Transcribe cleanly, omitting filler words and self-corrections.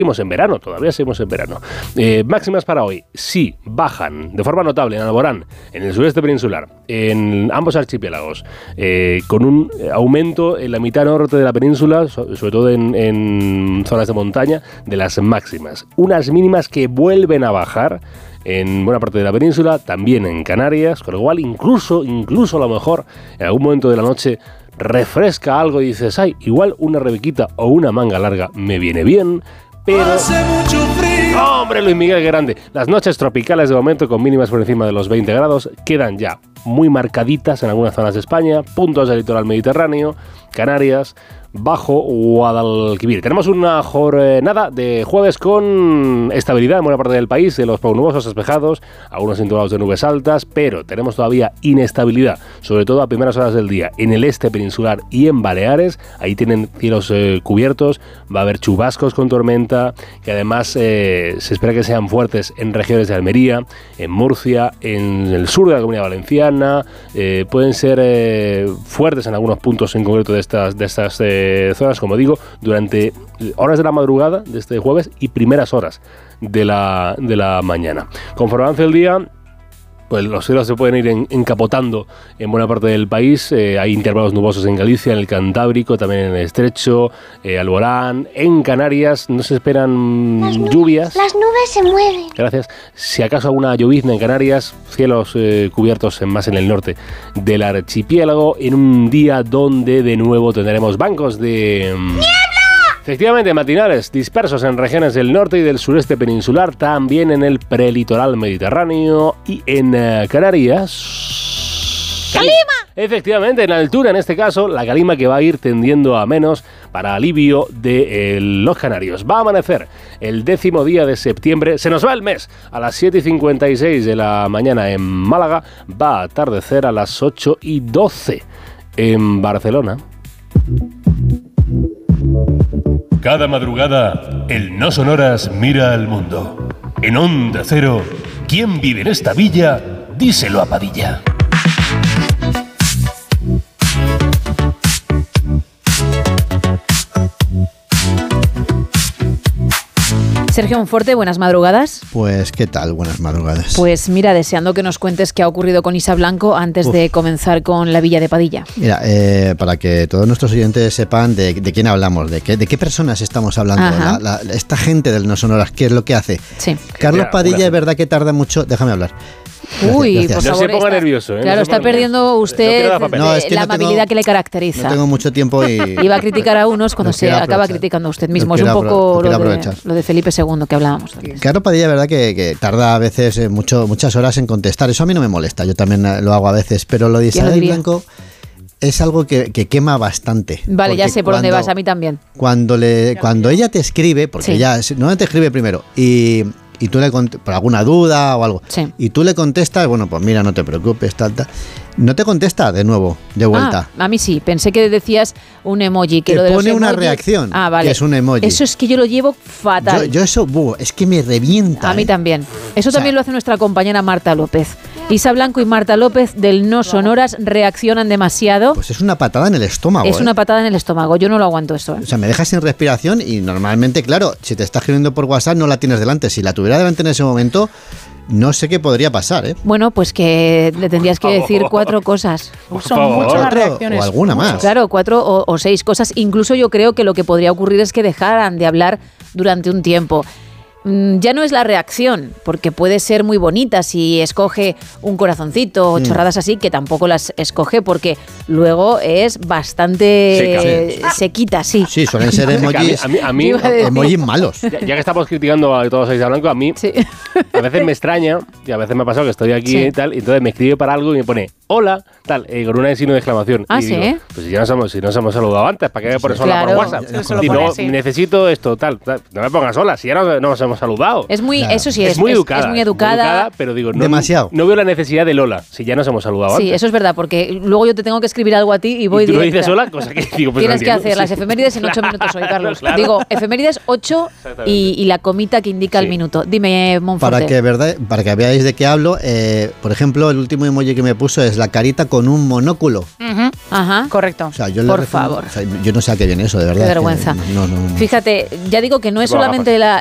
Seguimos en verano, todavía seguimos en verano. Máximas para hoy, sí, bajan de forma notable en Alborán, en el sureste peninsular, en ambos archipiélagos, con un aumento en la mitad norte de la península, sobre todo en zonas de montaña, de las máximas. Unas mínimas que vuelven a bajar en buena parte de la península, también en Canarias, con lo cual incluso a lo mejor en algún momento de la noche refresca algo y dices, ay, igual una rebequita o una manga larga me viene bien. Pero hace mucho frío. ¡Hombre, Luis Miguel, qué grande! Las noches tropicales de momento con mínimas por encima de los 20 grados quedan ya muy marcaditas en algunas zonas de España, puntos del litoral mediterráneo, Canarias, Bajo Guadalquivir. Tenemos una jornada de jueves con estabilidad en buena parte del país, de los poco nubosos despejados, algunos intolados de nubes altas, pero tenemos todavía inestabilidad, sobre todo a primeras horas del día, en el este peninsular y en Baleares. Ahí tienen cielos cubiertos, va a haber chubascos con tormenta, que además se espera que sean fuertes en regiones de Almería, en Murcia, en el sur de la Comunidad Valenciana, pueden ser fuertes en algunos puntos en concreto de estas zonas, como digo, durante horas de la madrugada de este jueves y primeras horas de la mañana. Conforme avance el día, pues los cielos se pueden ir encapotando en buena parte del país. Hay intervalos nubosos en Galicia, en el Cantábrico, también en el Estrecho, Alborán. En Canarias no se esperan lluvias. Las nubes se mueven. Gracias. Si acaso alguna llovizna en Canarias, cielos cubiertos más en el norte del archipiélago, en un día donde de nuevo tendremos bancos de ¡niebla! Efectivamente, matinales dispersos en regiones del norte y del sureste peninsular, también en el prelitoral mediterráneo y en Canarias. ¡Calima! Efectivamente, en altura, en este caso, la calima que va a ir tendiendo a menos para alivio de los canarios. Va a amanecer el 10º día de septiembre, se nos va el mes a las 7:56 de la mañana en Málaga, va a atardecer a las 8:12 en Barcelona. Cada madrugada, el No Sonoras mira al mundo. En Onda Cero, ¿quién vive en esta villa? Díselo a Padilla. Sergio Monforte, buenas madrugadas. Pues, ¿qué tal? Buenas madrugadas. Pues mira, deseando que nos cuentes qué ha ocurrido con Isa Blanco antes de comenzar con la Villa de Padilla. Mira, para que todos nuestros oyentes sepan de quién hablamos, de qué personas estamos hablando, esta gente del No Sonoras, ¿qué es lo que hace? Sí. Carlos Padilla, es verdad que tarda mucho, déjame hablar. Uy, gracias. por favor, no se ponga nervioso. Claro, no está perdiendo usted la amabilidad que le caracteriza. No tengo mucho tiempo y va a criticar a unos cuando se acaba criticando a usted mismo. Es un poco lo de Felipe II que hablábamos también. Carlos Padilla, verdad que tarda a veces muchas horas en contestar. Eso a mí no me molesta, yo también lo hago a veces. Pero lo de Isabel Blanco es algo que quema bastante. Vale, ya sé por dónde vas, a mí también. Cuando ella te escribe, porque ella no te escribe primero y tú le por alguna duda o algo, y tú le contestas, bueno, pues mira, no te preocupes, tal. No te contesta de nuevo, de vuelta. A mí sí, pensé que decías un emoji. Que te lo de pone los una emojis, reacción, vale. que es un emoji. Eso es que yo lo llevo fatal. Yo eso, es que me revienta. A mí también. Eso también lo hace nuestra compañera Marta López. Isa Blanco y Marta López del No Sonoras reaccionan demasiado. Pues es una patada en el estómago. Es una patada en el estómago, yo no lo aguanto eso. O sea, me dejas sin respiración y normalmente, claro, si te está escribiendo por WhatsApp no la tienes delante. Si la tuviera delante en ese momento, no sé qué podría pasar, ¿eh? Bueno, pues que le tendrías que decir 4 cosas. Son muchas las reacciones. O alguna más. Claro, 4 o 6 cosas. Incluso yo creo que lo que podría ocurrir es que dejaran de hablar durante un tiempo. Ya no es la reacción, porque puede ser muy bonita si escoge un corazoncito o chorradas así, que tampoco las escoge porque luego es bastante sequita, sí. Sí, suelen ser emojis, emojis malos. Ya que estamos criticando a todos a Isa Blanco, a mí a veces me extraña, y a veces me ha pasado que estoy aquí y tal, y entonces me escribe para algo y me pone hola, tal, con un signo de exclamación. Y digo, pues si nos hemos saludado antes, ¿para qué me pones hola por WhatsApp? Y no, necesito esto, tal, no me pongas hola, si ya no nos hemos saludado. Es muy, eso sí, es muy educada. Es muy educada, pero digo, demasiado. No veo la necesidad del hola, si ya nos hemos saludado antes. Sí, eso es verdad, porque luego yo te tengo que escribir algo a ti y voy directa. ¿Y tú me dices hola? Cosa que digo, pues tienes que hacer las efemérides en 8 minutos hoy, Carlos. Claro. Digo, efemérides 8 y la comita que indica el minuto. Dime, Monforte. Para que veáis de qué hablo, por ejemplo, el último emoji que me puso es la carita con un monóculo. Ajá. Correcto. O sea, yo Por favor. O sea, yo no sé a qué viene eso, de verdad. Qué vergüenza. No. Fíjate, ya digo que no es solamente